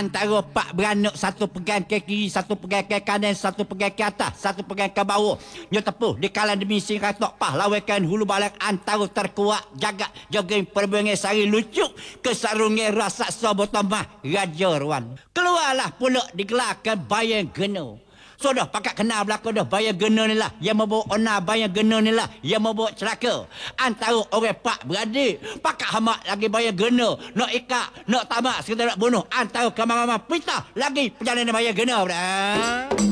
antara pak beranak, satu pegang ke kiri, satu pegang ke kanan, satu pegang ke atas, satu pegang ke bawah. Nyo tepuh di kalan demi sing ratok pahlawakan hulu balik antara terkuat jaga jogging perbengai sari lucu kesarungai rasa sobotomah Raja Ruan. Keluarlah pula digelarkan bayang geno. So dah pakat kenal belakang dah bayang gena ni lah yang membawa ona bayang gena ni lah yang membawa celaka antara orang pak beradik pakat hamak lagi bayang gena nak ikat nak tamak sekedar nak bunuh antara kamar-kamar pita lagi perjalanan bayang gena.